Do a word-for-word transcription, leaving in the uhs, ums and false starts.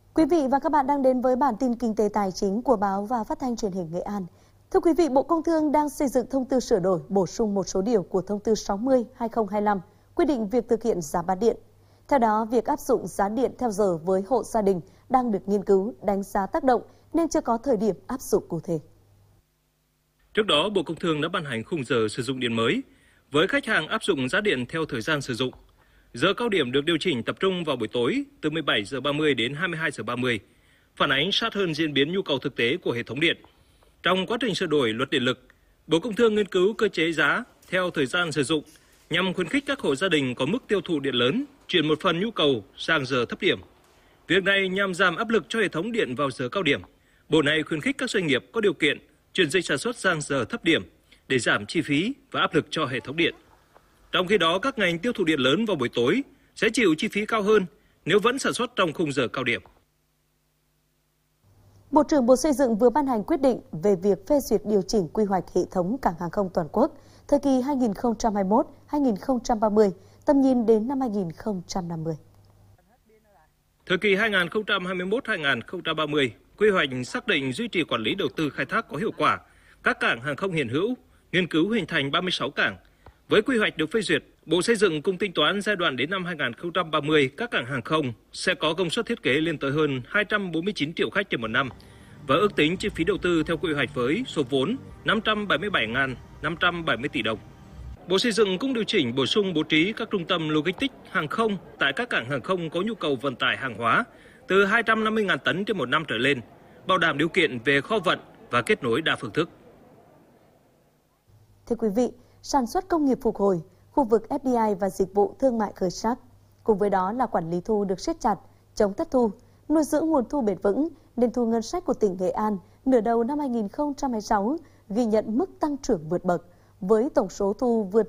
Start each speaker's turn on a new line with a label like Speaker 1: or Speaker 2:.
Speaker 1: Quý vị và các bạn đang đến với bản tin kinh tế tài chính của báo và phát thanh truyền hình Nghệ An. Thưa quý vị, Bộ Công Thương đang xây dựng thông tư sửa đổi, bổ sung một số điều của thông tư sáu mươi trên hai nghìn không trăm hai mươi lăm quy định việc thực hiện giá bán điện. Theo đó, việc áp dụng giá điện theo giờ với hộ gia đình đang được nghiên cứu, đánh giá tác động nên chưa có thời điểm áp dụng cụ thể.
Speaker 2: Trước đó, Bộ Công Thương đã ban hành khung giờ sử dụng điện mới với khách hàng áp dụng giá điện theo thời gian sử dụng. Giờ cao điểm được điều chỉnh tập trung vào buổi tối từ mười bảy giờ ba mươi đến hai mươi hai giờ ba mươi, phản ánh sát hơn diễn biến nhu cầu thực tế của hệ thống điện. Trong quá trình sửa đổi luật điện lực, Bộ Công Thương nghiên cứu cơ chế giá theo thời gian sử dụng nhằm khuyến khích các hộ gia đình có mức tiêu thụ điện lớn chuyển một phần nhu cầu sang giờ thấp điểm. Việc này nhằm giảm áp lực cho hệ thống điện vào giờ cao điểm. Bộ này khuyến khích các doanh nghiệp có điều kiện chuyển dịch sản xuất sang giờ thấp điểm để giảm chi phí và áp lực cho hệ thống điện. Trong khi đó, các ngành tiêu thụ điện lớn vào buổi tối sẽ chịu chi phí cao hơn nếu vẫn sản xuất trong khung giờ cao điểm.
Speaker 1: Bộ trưởng Bộ Xây dựng vừa ban hành quyết định về việc phê duyệt điều chỉnh quy hoạch hệ thống cảng hàng không toàn quốc thời kỳ hai nghìn không trăm hai mươi mốt đến hai nghìn không trăm ba mươi, tầm nhìn đến năm hai nghìn không trăm năm mươi.
Speaker 2: Thời kỳ hai nghìn không trăm hai mươi mốt đến hai nghìn không trăm ba mươi, quy hoạch xác định duy trì quản lý đầu tư khai thác có hiệu quả các cảng hàng không hiện hữu, nghiên cứu hình thành ba mươi sáu cảng. Với quy hoạch được phê duyệt, Bộ Xây dựng cũng tính toán giai đoạn đến năm hai nghìn không trăm ba mươi, các cảng hàng không sẽ có công suất thiết kế lên tới hơn hai trăm bốn mươi chín triệu khách trên một năm và ước tính chi phí đầu tư theo quy hoạch với số vốn năm trăm bảy mươi bảy nghìn năm trăm bảy mươi tỷ đồng. Bộ Xây dựng cũng điều chỉnh bổ sung bố trí các trung tâm logistics hàng không tại các cảng hàng không có nhu cầu vận tải hàng hóa từ hai trăm năm mươi nghìn tấn trên một năm trở lên, bảo đảm điều kiện về kho vận và kết nối đa phương thức.
Speaker 1: Thưa quý vị, sản xuất công nghiệp phục hồi, khu vực ép đê i và dịch vụ thương mại khởi sắc. Cùng với đó là quản lý thu được siết chặt, chống thất thu, nuôi dưỡng nguồn thu bền vững, nên thu ngân sách của tỉnh Nghệ An nửa đầu năm hai nghìn không trăm hai mươi sáu ghi nhận mức tăng trưởng vượt bậc, với tổng số thu vượt